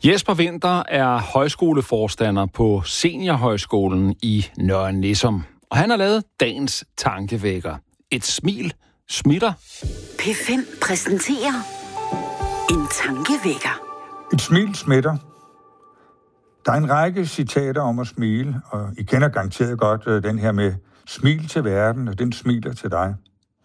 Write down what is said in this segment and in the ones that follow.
Jesper Winther er højskoleforstander på Seniorhøjskolen i Nørre Nissum. Og han har lavet dagens tankevækker. Et smil smitter. P5 præsenterer en tankevækker. Et smil smitter. Der er en række citater om at smile, og I kender garanteret godt den her med smil til verden, og den smiler til dig.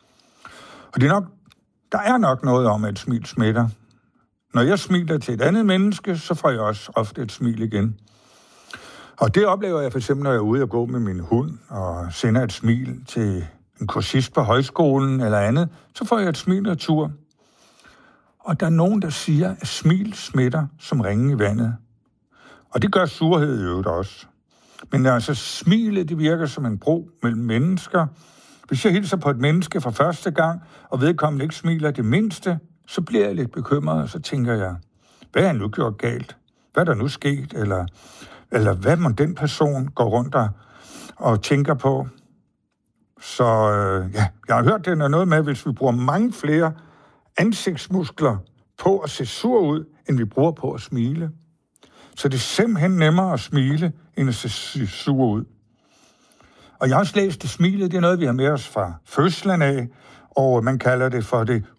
Og der er nok noget om, at et smil smitter. Når jeg smiler til et andet menneske, så får jeg også ofte et smil igen. Og det oplever jeg for eksempel, når jeg er ude og gå med min hund, og sender et smil til en kursist på højskolen eller andet, så får jeg et smil retur. Og der er nogen, der siger, at smil smitter som ringen i vandet. Og det gør surhed i øvrigt også. Men altså, smilet, det virker som en bro mellem mennesker. Hvis jeg hilser på et menneske for første gang, og vedkommende ikke smiler det mindste, så bliver jeg lidt bekymret, og så tænker jeg, hvad har jeg nu gjort galt? Hvad er der nu sket? Eller hvad må den person gå rundt og tænker på? Så jeg har hørt, det er noget med, hvis vi bruger mange flere ansigtsmuskler på at se sur ud, end vi bruger på at smile. Så det er simpelthen nemmere at smile, end at se sur ud. Og jeg har også læst, at smilet det er noget, vi har med os fra fødslen af, og man kalder det for det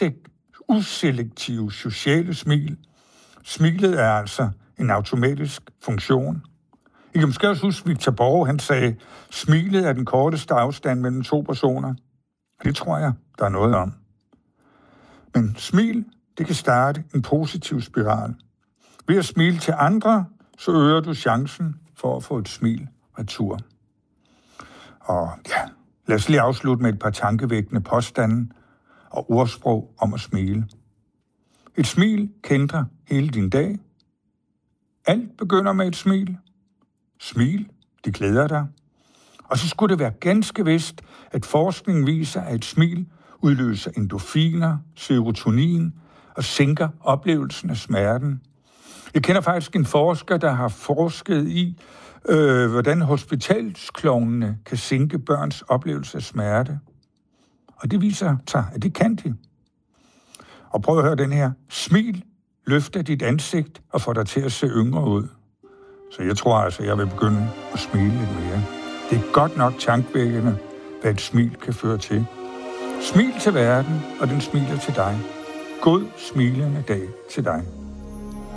uselektive sociale smil. Smilet er altså en automatisk funktion. I kan måske også huske, Victor Borge, han sagde, smilet er den korteste afstand mellem to personer. Det tror jeg, der er noget om. Men smil, det kan starte en positiv spiral. Ved at smile til andre, så øger du chancen for at få et smil retur. Og ja, lad os lige afslutte med et par tankevækkende påstande og ordsprog om at smile. Et smil kan ændre hele din dag. Alt begynder med et smil. Smil, det glæder dig. Og så skulle det være ganske vist, at forskningen viser, at et smil udløser endorfiner, serotonin og sænker oplevelsen af smerten. Jeg kender faktisk en forsker, der har forsket i, hvordan hospitalsklovnene kan sænke børns oplevelse af smerte. Og det viser sig, at det kan de. Og prøv at høre den her. Smil løfter dit ansigt og får dig til at se yngre ud. Så jeg tror altså, jeg vil begynde at smile lidt mere. Det er godt nok tankevækkende, hvad et smil kan føre til. Smil til verden, og den smiler til dig. God smilende dag til dig.